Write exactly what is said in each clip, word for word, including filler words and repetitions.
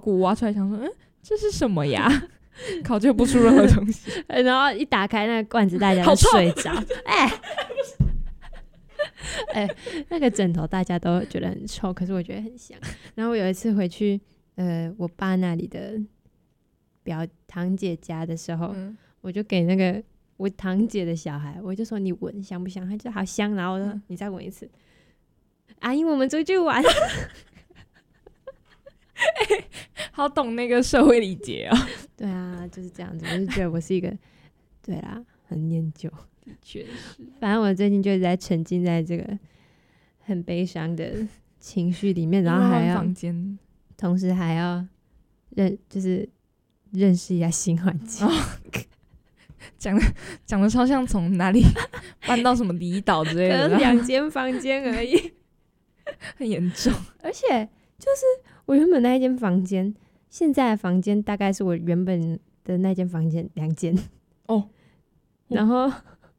鼓挖出来，想说嗯这是什么呀？考究不出任何东西。 然后一打开那个罐子，大家都睡着。哎，哎，那个枕头大家都觉得很臭，可是我觉得很香。然后我有一次回去，呃，我爸那里的表堂姐家的时候，嗯、我就给那个我堂姐的小孩，我就说你闻香不香？他就好香，然后我说、嗯、你再闻一次。阿姨，我们出去玩。 欸、好懂那个社会礼节啊！ 对啊，就是这样子。我就觉得我是一个，对啦，很念旧， 的确是。 反正我最近就一直在沉浸在这个很悲伤的情绪里面，然后还要房间， 同时还要认，就是认识一下新环境。 讲的讲的超像从哪里搬到什么离岛之类的， 两间房间而已， 很严重。 而且就是我原本那一间房间，现在的房间大概是我原本的那间房间两间哦， 然后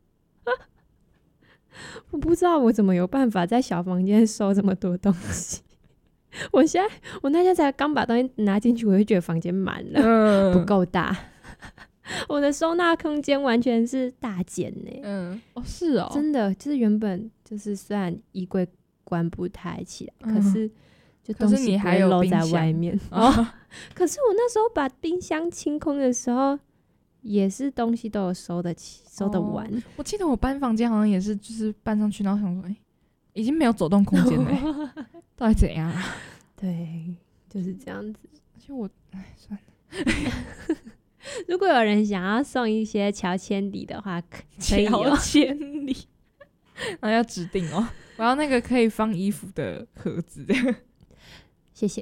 我不知道我怎么有办法在小房间收这么多东西。我现在我那天才刚把东西拿进去，我就觉得房间满了，嗯、不够大。我的收纳空间完全是大减呢。 嗯，哦，是哦， 真的就是原本就是虽然衣柜关不太起来， 嗯、 可是就东西不会漏在外面。哦，可是我那时候把冰箱清空的时候，也是东西都有收得起、收得完。 哦、我记得我搬房间好像也是，就是搬上去，然后想说，哎、欸，已经没有走动空间了、欸，到底怎样啊？ 对，就是这样子。 而且我，哎，算了。 如果有人想要送一些乔千里的话，可以哦。 乔千里，然后要指定哦，我要那个可以放衣服的盒子。 谢谢。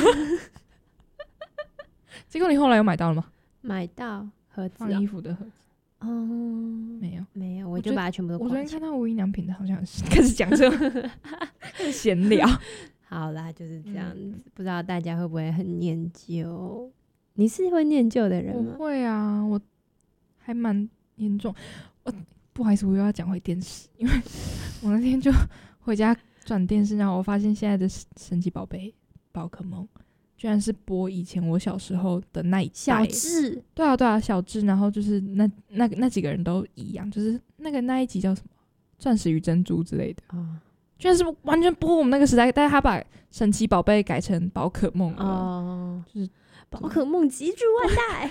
结果你后来有买到了吗？ 买到盒子、哦， 放衣服的盒子。 哦、嗯， 没有， 没有，我就把它全部都我昨天看到无印良品的，好像是开始讲这个闲聊。 好啦，就是这样子、嗯，不知道大家会不会很念旧？你是会念旧的人吗？ 我会啊，我还蛮严重。我不好意思，我又要讲回电视，因为我那天就回家转电视，然后我发现现在的神奇宝贝宝可梦居然是播以前我小时候的那一代小智。 对啊对啊，小智，然后就是那那那几个人都一样，就是那个那一集叫什么钻石与珍珠之类的、哦、居然是完全播我们那个时代，但是他把神奇宝贝改成宝可梦了、哦、就是宝可梦极具万代。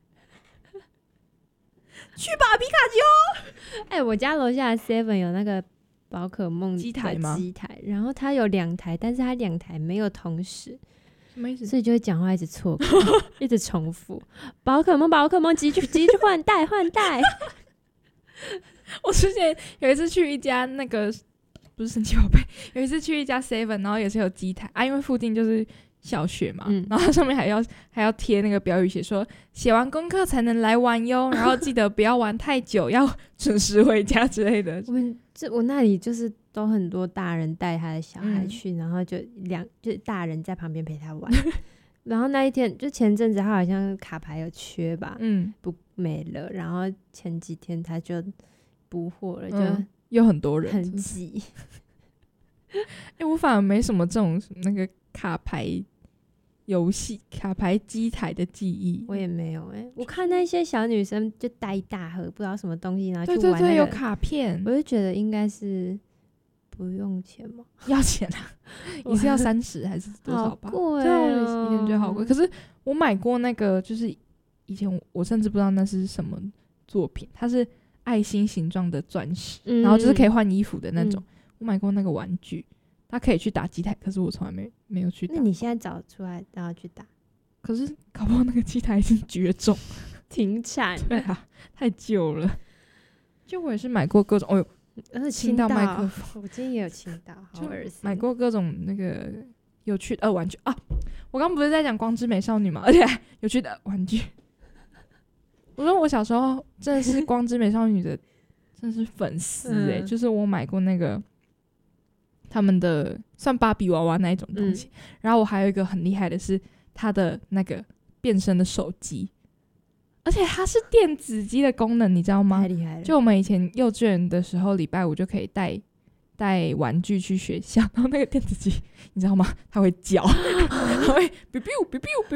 去吧皮卡丘。 哎、欸，我家楼下 seven 有那个宝可梦机台吗？ 机台，然后它有两台，但是它两台没有同时， 什么意思？ 所以就会讲话一直错过，一直重复。宝可梦，宝可梦，极具极具换代换代。 我之前有一次去一家那个不是神奇宝贝，有一次去一家 seven， 然后也是有机台啊，因为附近就是小学嘛、嗯、然后它上面还要还要贴那个标语，写说写完功课才能来玩哟，然后记得不要玩太久，要准时回家之类的。 我们这我那里就是都很多大人带他的小孩去、嗯、然后就两就大人在旁边陪他玩。然后那一天就前阵子他好像卡牌有缺吧，嗯，不没了，然后前几天他就补货了，就、嗯、 有很多人很挤。 哎、欸，我反而没什么这种那个卡牌游戏、卡牌机台的记忆。 我也没有哎、欸，我看那些小女生就带一大盒不知道什么东西，然后去玩、那個、 对对对，有卡片， 我就觉得应该是不用钱吗？ 要钱啊！你是要三十还是多少吧？ 好贵、 对啊，我以前觉得好贵。可是我买过那个，就是以前 我, 我甚至不知道那是什么作品，它是爱心形状的钻石、嗯，然后就是可以换衣服的那种。嗯，我买过那个玩具，它可以去打机台，可是我从来没没有去打。 那你现在找出来然后去打？ 可是搞不好那个机台已经绝种停产。 对啊，太旧了。就我也是买过各种，哦呦，亲到麦克风， 我今天也有亲到，好恶心。 买过各种那个有趣的、呃、玩具啊！我刚不是在讲光之美少女吗？而且有趣的玩具。我说我小时候真的是光之美少女的。真的是粉丝哎、欸嗯，就是我买过那个他们的算芭比娃娃那一种东西、嗯，然后我还有一个很厉害的是它的那个变身的手机，而且它是电子机的功能，你知道吗？ 太厉害了！ 就我们以前幼稚园的时候，礼拜五就可以带带玩具去学校，然后那个电子机你知道吗？它会叫，它会 biu biu biu biu